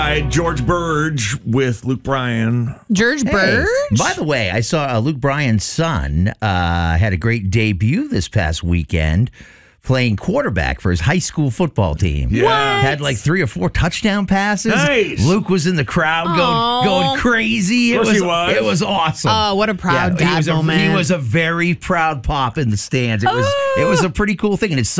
George Burge with Luke Bryan. George Burge? By the way, I saw Luke Bryan's son had a great debut this past weekend playing quarterback for his high school football team. Yeah. Had like 3 or 4 touchdown passes. Nice. Luke was in the crowd going crazy. Of course he was. It was awesome. Oh, what a proud dad moment. He was a very proud pop in the stands. It was a pretty cool thing. And his